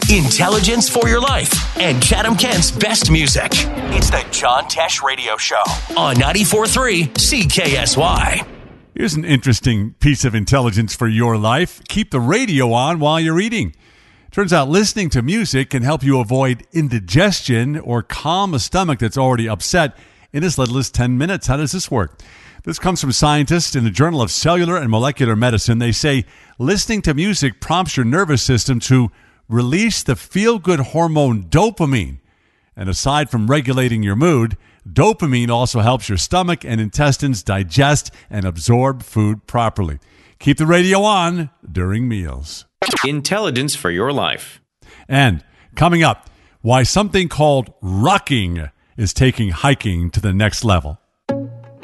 Intelligence for your life and Chatham-Kent's best music. It's the John Tesh Radio Show on 94.3 CKSY. Here's an interesting piece of intelligence for your life. Keep the radio on while you're eating. Turns out listening to music can help you avoid indigestion or calm a stomach that's already upset in as little as 10 minutes. How does this work? This comes from scientists in the Journal of Cellular and Molecular Medicine. They say listening to music prompts your nervous system to release the feel-good hormone dopamine. And aside from regulating your mood, dopamine also helps your stomach and intestines digest and absorb food properly. Keep the radio on during meals. Intelligence for your life. And coming up, why something called rucking is taking hiking to the next level.